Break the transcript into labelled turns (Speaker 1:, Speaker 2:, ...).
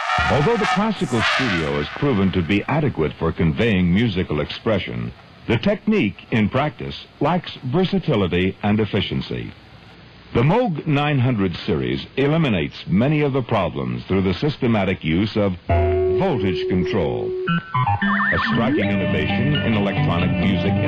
Speaker 1: Although the classical studio has proven to be adequate for conveying musical expression, the technique in practice lacks versatility and efficiency. The Moog 900 series eliminates many of the problems through the systematic use of voltage control, a striking innovation in electronic music